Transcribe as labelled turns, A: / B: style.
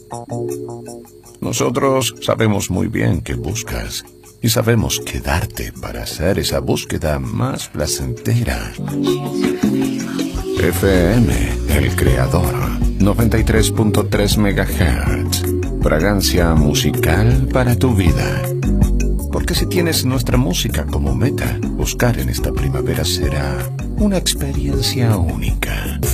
A: Nosotros sabemos muy bien qué buscas y sabemos quedarte para hacer esa búsqueda más placentera. FM, el creador, 93.3 MHz. Fragancia musical para tu vida. Porque si tienes nuestra música como meta, buscar en esta primavera será una experiencia única.